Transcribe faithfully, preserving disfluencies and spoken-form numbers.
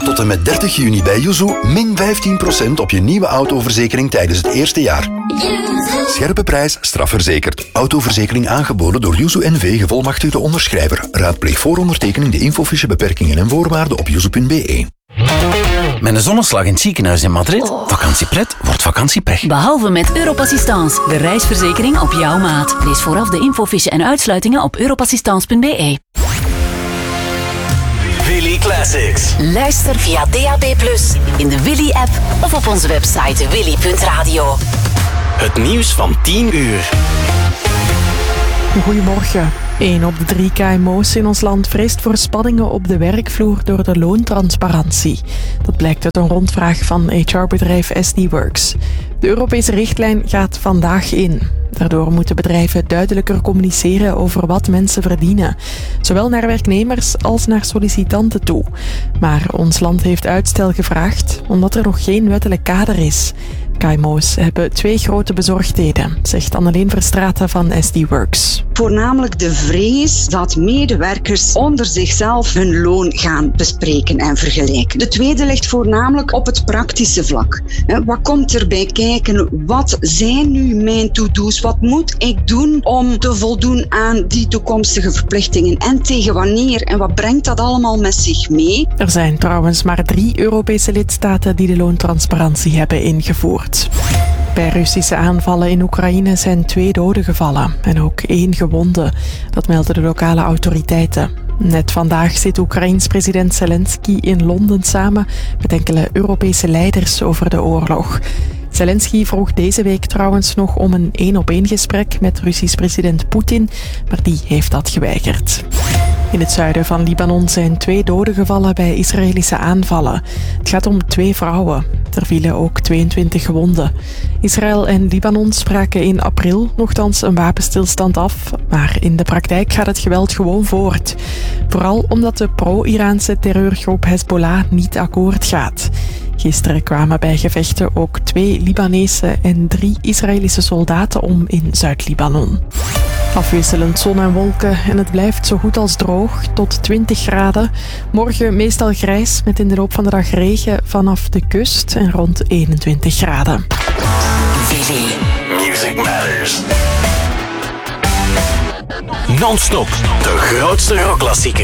Tot en met dertig juni bij Yuzu min vijftien procent op je nieuwe autoverzekering tijdens het eerste jaar. Scherpe prijs, strafverzekerd. Autoverzekering aangeboden door Yuzu N V, gevolmachtigde onderschrijver. Raadpleeg voor ondertekening de infofiche, beperkingen en voorwaarden op yuzu punt b e. Met een zonneslag in het ziekenhuis in Madrid, vakantiepret wordt vakantiepech. Behalve met Europassistance, de reisverzekering op jouw maat. Lees vooraf de infofiche en uitsluitingen op europassistance punt b e. Willy Classics. Luister via D A B plus, in de Willy-app of op onze website willy punt radio. Het nieuws van tien uur. Goedemorgen. Eén op de drie K M O's in ons land vreest voor spanningen op de werkvloer door de loontransparantie. Dat blijkt uit een rondvraag van H R-bedrijf S D Works. De Europese richtlijn gaat vandaag in. Daardoor moeten bedrijven duidelijker communiceren over wat mensen verdienen. Zowel naar werknemers als naar sollicitanten toe. Maar ons land heeft uitstel gevraagd, omdat er nog geen wettelijk kader is. K M O's hebben twee grote bezorgdheden, zegt Anneleen Verstraeten van S D Works. Voornamelijk de vrees dat medewerkers onder zichzelf hun loon gaan bespreken en vergelijken. De tweede ligt voornamelijk op het praktische vlak. Wat komt erbij kijken? Wat zijn nu mijn to-do's? Wat moet ik doen om te voldoen aan die toekomstige verplichtingen? En tegen wanneer? En wat brengt dat allemaal met zich mee? Er zijn trouwens maar drie Europese lidstaten die de loontransparantie hebben ingevoerd. Bij Russische aanvallen in Oekraïne zijn twee doden gevallen en ook één gewonde. Dat melden de lokale autoriteiten. Net vandaag zit Oekraïens president Zelensky in Londen samen met enkele Europese leiders over de oorlog. Zelensky vroeg deze week trouwens nog om een één-op-één gesprek met Russisch president Poetin, maar die heeft dat geweigerd. In het zuiden van Libanon zijn twee doden gevallen bij Israëlische aanvallen. Het gaat om twee vrouwen. Er vielen ook tweeëntwintig gewonden. Israël en Libanon spraken in april nogthans een wapenstilstand af, maar in de praktijk gaat het geweld gewoon voort. Vooral omdat de pro-Iraanse terreurgroep Hezbollah niet akkoord gaat. Gisteren kwamen bij gevechten ook twee Libanese en drie Israëlische soldaten om in Zuid-Libanon. Afwisselend zon en wolken en het blijft zo goed als droog tot twintig graden. Morgen meestal grijs met in de loop van de dag regen vanaf de kust en rond eenentwintig graden. Willy. Music Matters. Non-stop. De grootste rockklassiekers.